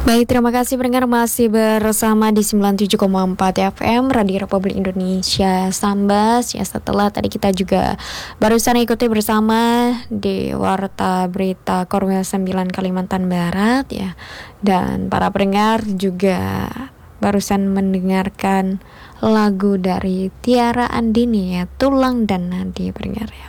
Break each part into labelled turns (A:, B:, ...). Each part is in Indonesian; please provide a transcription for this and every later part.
A: Baik, terima kasih pendengar masih bersama di 97,4 FM Radio Republik Indonesia Sambas. Ya, setelah tadi kita juga barusan ikuti bersama di Warta Berita Korwil 9 Kalimantan Barat ya. Dan para pendengar juga barusan mendengarkan lagu dari Tiara Andini ya, Tulang dan Nadi pendengar ya.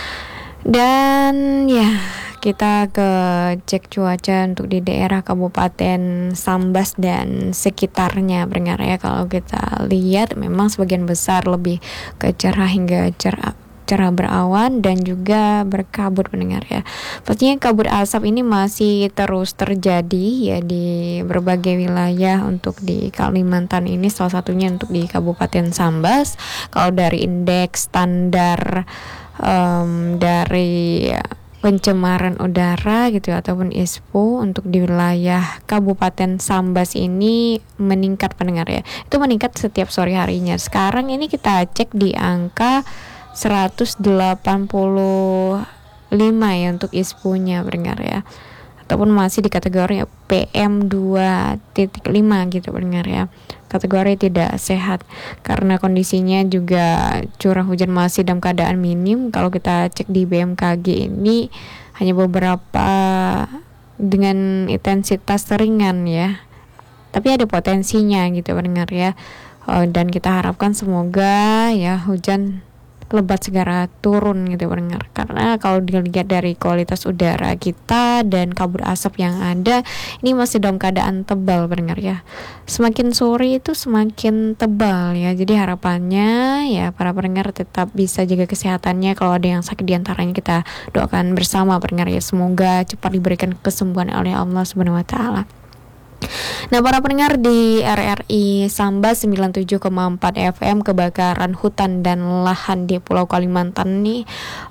A: Dan ya, kita ke cek cuaca untuk di daerah Kabupaten Sambas dan sekitarnya pendengar ya. Kalau kita lihat memang sebagian besar lebih ke cerah hingga cerah berawan dan juga berkabut pendengar ya. Pastinya kabut asap ini masih terus terjadi ya di berbagai wilayah untuk di Kalimantan ini, salah satunya untuk di Kabupaten Sambas. Kalau dari indeks standar dari pencemaran udara gitu ataupun ISPO untuk di wilayah Kabupaten Sambas ini meningkat pendengar ya. Itu meningkat setiap sore harinya. Sekarang ini kita cek di angka 185 ya untuk ISPO-nya pendengar ya. Ataupun masih di kategori PM 2.5 gitu pendengar ya. Kategori tidak sehat karena kondisinya juga curah hujan masih dalam keadaan minim. Kalau kita cek di BMKG ini hanya beberapa dengan intensitas ringan ya, tapi ada potensinya gitu pendengar ya. Dan kita harapkan semoga ya hujan lebat segera turun gitu pendengar, karena kalau dilihat dari kualitas udara kita dan kabut asap yang ada ini masih dalam keadaan tebal pendengar ya. Semakin sore itu semakin tebal ya, jadi harapannya ya para pendengar tetap bisa jaga kesehatannya. Kalau ada yang sakit diantaranya kita doakan bersama pendengar ya, semoga cepat diberikan kesembuhan oleh Allah Subhanahu wa Ta'ala. Nah, para pendengar di RRI Sambas 97,4 FM, kebakaran hutan dan lahan di Pulau Kalimantan ini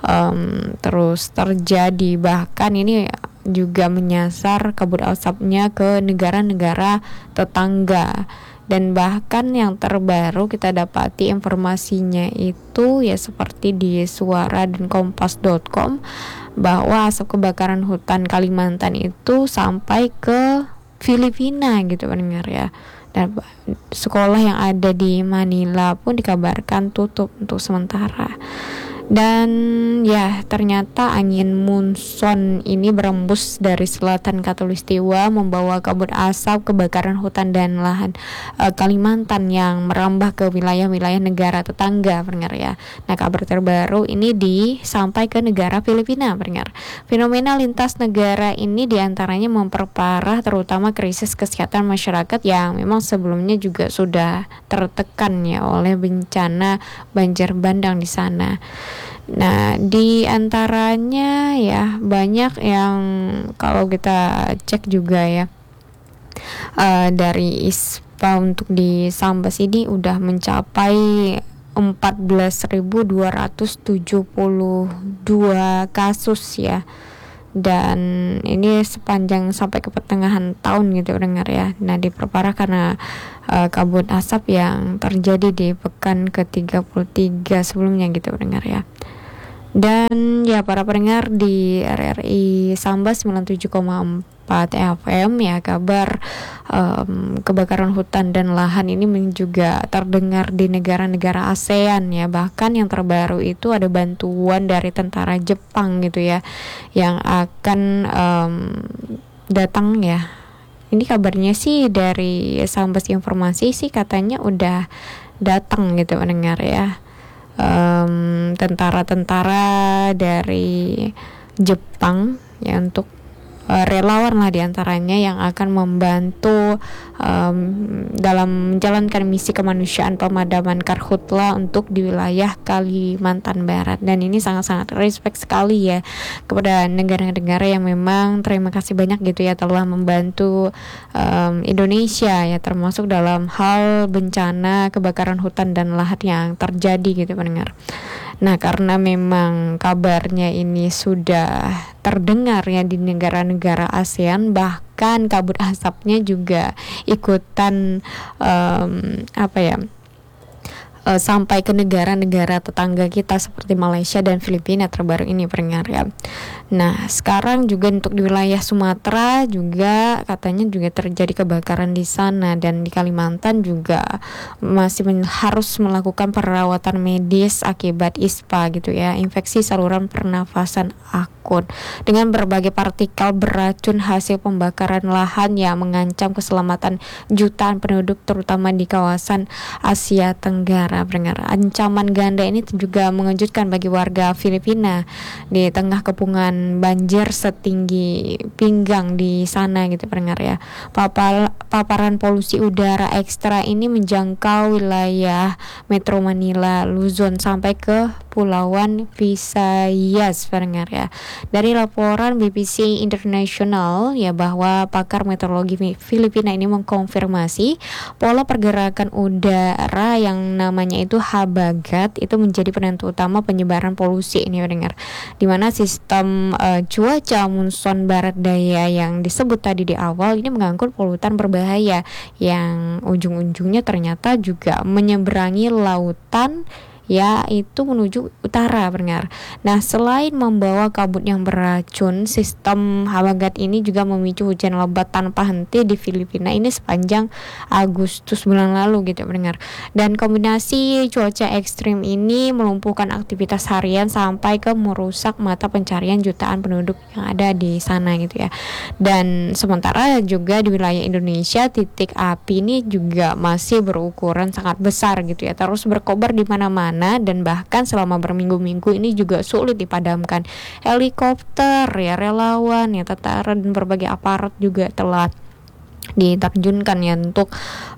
A: terus terjadi. Bahkan ini juga menyasar kabut asapnya ke negara-negara tetangga. Dan bahkan yang terbaru kita dapati informasinya itu ya seperti di suara dan kompas.com bahwa asap kebakaran hutan Kalimantan itu sampai ke Filipina gitu pendengar ya. Dan sekolah yang ada di Manila pun dikabarkan tutup untuk sementara. Dan ya ternyata angin monsun ini berembus dari selatan Katulistiwa membawa kabut asap kebakaran hutan dan lahan Kalimantan yang merambah ke wilayah-wilayah negara tetangga pendengar ya. Nah, kabar terbaru ini sampai ke negara Filipina pendengar. Fenomena lintas negara ini diantaranya memperparah terutama krisis kesehatan masyarakat yang memang sebelumnya juga sudah tertekan ya oleh bencana banjir bandang di sana. Nah, di antaranya ya banyak yang kalau kita cek juga ya dari ISPA untuk di Sambas ini udah mencapai 14.272 kasus ya. Dan ini sepanjang sampai ke pertengahan tahun gitu dengar ya. Nah, diperparah karena kabut asap yang terjadi di pekan ke-33 sebelumnya gitu dengar ya. Dan ya para pendengar di RRI Sambas 97,4 FM ya, kabar kebakaran hutan dan lahan ini juga terdengar di negara-negara ASEAN ya. Bahkan yang terbaru itu ada bantuan dari tentara Jepang gitu ya yang akan datang ya. Ini kabarnya sih dari Sambas Informasi sih katanya udah datang gitu pendengar ya. Tentara-tentara dari Jepang ya untuk relawan lah diantaranya yang akan membantu dalam menjalankan misi kemanusiaan pemadaman karhutla untuk di wilayah Kalimantan Barat. Dan ini sangat-sangat respect sekali ya kepada negara-negara yang memang terima kasih banyak gitu ya telah membantu Indonesia ya, termasuk dalam hal bencana kebakaran hutan dan lahan yang terjadi gitu pendengar. Nah, karena memang kabarnya ini sudah terdengar ya di negara-negara ASEAN, bahkan kabut asapnya juga ikutan sampai ke negara-negara tetangga kita seperti Malaysia dan Filipina terbaru ini pendengar ya. Nah sekarang juga untuk di wilayah Sumatera juga katanya juga terjadi kebakaran di sana, dan di Kalimantan juga masih harus melakukan perawatan medis akibat ISPA gitu ya, infeksi saluran pernafasan akut, dengan berbagai partikel beracun hasil pembakaran lahan yang mengancam keselamatan jutaan penduduk terutama di kawasan Asia Tenggara. Pendengar, ancaman ganda ini juga mengejutkan bagi warga Filipina di tengah kepungan banjir setinggi pinggang di sana gitu pendengar ya. Paparan polusi udara ekstra ini menjangkau wilayah Metro Manila, Luzon sampai ke Pulauan Visayas pendengar ya. Dari laporan BBC International ya, bahwa pakar meteorologi Filipina ini mengkonfirmasi pola pergerakan udara yang namanya itu habagat itu menjadi penentu utama penyebaran polusi ini pendengar, di mana sistem cuaca monsun barat daya yang disebut tadi di awal ini mengangkut polutan berbahaya yang ujung-ujungnya ternyata juga menyeberangi lautan yaitu menuju utara pendengar. Nah selain membawa kabut yang beracun, sistem habagat ini juga memicu hujan lebat tanpa henti di Filipina ini sepanjang Agustus bulan lalu gitu pendengar. Dan kombinasi cuaca ekstrim ini melumpuhkan aktivitas harian sampai ke merusak mata pencarian jutaan penduduk yang ada di sana gitu ya. Dan sementara juga di wilayah Indonesia titik api ini juga masih berukuran sangat besar gitu ya, terus berkobar di mana-mana, dan bahkan selama berminggu-minggu ini juga sulit dipadamkan. Helikopter ya, relawan ya, tentara dan berbagai aparat juga telah diterjunkan ya untuk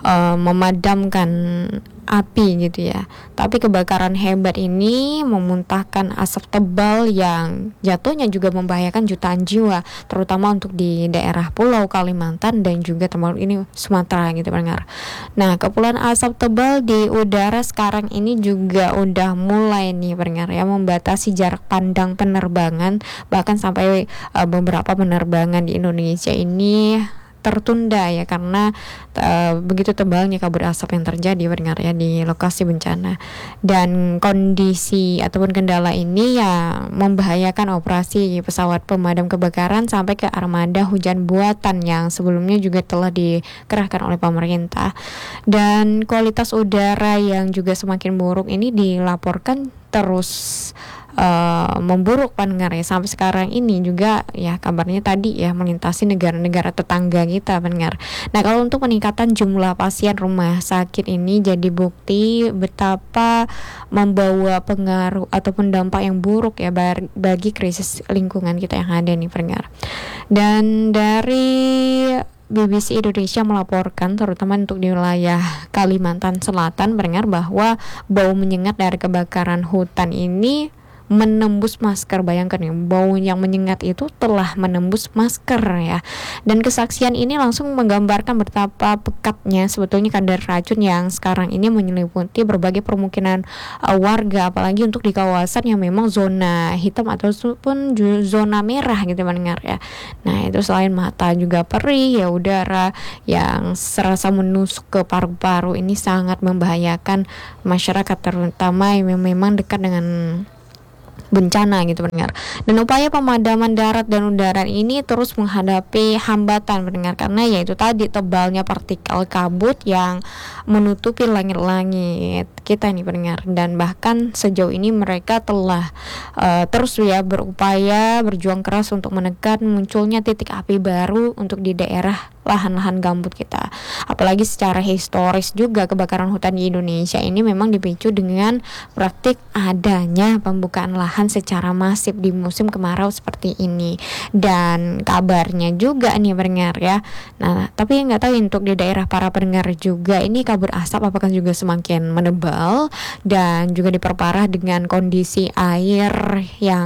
A: memadamkan api gitu ya. Tapi kebakaran hebat ini memuntahkan asap tebal yang jatuhnya juga membahayakan jutaan jiwa, terutama untuk di daerah Pulau Kalimantan dan juga termasuk ini Sumatera gitu pendengar. Nah kepulan asap tebal di udara sekarang ini juga udah mulai nih pendengar ya membatasi jarak pandang penerbangan, bahkan sampai beberapa penerbangan di Indonesia ini tertunda ya karena begitu tebalnya kabut asap yang terjadi pendengar ya di lokasi bencana. Dan kondisi ataupun kendala ini ya membahayakan operasi pesawat pemadam kebakaran sampai ke armada hujan buatan yang sebelumnya juga telah dikerahkan oleh pemerintah. Dan kualitas udara yang juga semakin buruk ini dilaporkan terus memburuk pendengar ya, sampai sekarang ini juga ya kabarnya tadi ya melintasi negara-negara tetangga kita pendengar. Nah kalau untuk peningkatan jumlah pasien rumah sakit ini jadi bukti betapa membawa pengaruh ataupun dampak yang buruk ya bagi krisis lingkungan kita yang ada nih pendengar. Dan dari BBC Indonesia melaporkan terutama untuk di wilayah Kalimantan Selatan pendengar bahwa bau menyengat dari kebakaran hutan ini menembus masker. Bayangkan ya, bau yang menyengat itu telah menembus masker ya. Dan kesaksian ini langsung menggambarkan betapa pekatnya sebetulnya kadar racun yang sekarang ini menyelimuti berbagai permukiman warga, apalagi untuk di kawasan yang memang zona hitam ataupun zona merah gitu mendengar ya. Nah itu selain mata juga perih ya, udara yang serasa menusuk ke paru-paru ini sangat membahayakan masyarakat terutama yang memang dekat dengan bencana gitu pendengar. Dan upaya pemadaman darat dan udara ini terus menghadapi hambatan pendengar, karena yaitu tadi tebalnya partikel kabut yang menutupi langit-langit kita nih pendengar. Dan bahkan sejauh ini mereka telah terus ya berupaya berjuang keras untuk menekan munculnya titik api baru untuk di daerah lahan-lahan gambut kita. Apalagi secara historis juga kebakaran hutan di Indonesia ini memang dipicu dengan praktik adanya pembukaan lahan secara masif di musim kemarau seperti ini. Dan kabarnya juga nih pendengar ya. Nah, tapi nggak tahu untuk di daerah para pendengar juga ini kabut asap apakah juga semakin menebal dan juga diperparah dengan kondisi air yang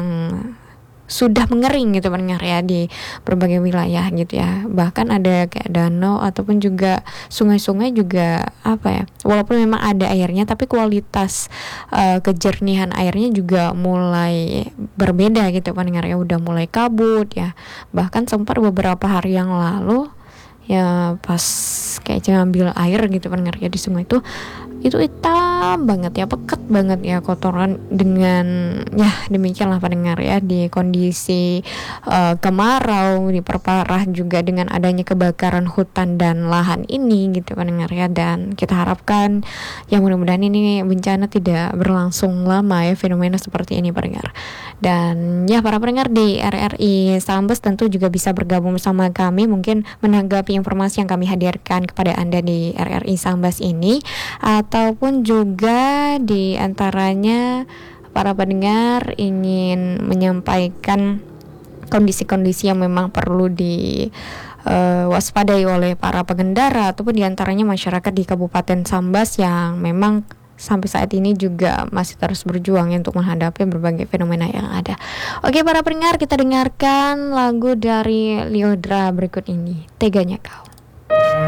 A: sudah mengering gitu pendengar ya di berbagai wilayah gitu ya. Bahkan ada kayak danau ataupun juga sungai-sungai juga apa ya, walaupun memang ada airnya tapi kualitas kejernihan airnya juga mulai berbeda gitu pendengar ya, udah mulai kabut ya. Bahkan sempat beberapa hari yang lalu ya pas kayak ngambil air gitu pendengar ya di sungai itu itu hitam banget ya, pekat banget ya kotoran. Dengan ya demikianlah pendengar ya, di kondisi kemarau diperparah juga dengan adanya kebakaran hutan dan lahan ini gitu pendengar ya. Dan kita harapkan ya mudah-mudahan ini bencana tidak berlangsung lama ya, fenomena seperti ini pendengar. Dan ya para pendengar di RRI Sambas tentu juga bisa bergabung bersama kami, mungkin menanggapi informasi yang kami hadirkan kepada Anda di RRI Sambas ini, ataupun juga di antaranya para pendengar ingin menyampaikan kondisi-kondisi yang memang perlu waspadai oleh para pengendara ataupun diantaranya masyarakat di Kabupaten Sambas yang memang sampai saat ini juga masih terus berjuang untuk menghadapi berbagai fenomena yang ada. Oke para pendengar, kita dengarkan lagu dari Lyodra berikut ini, Teganya Kau.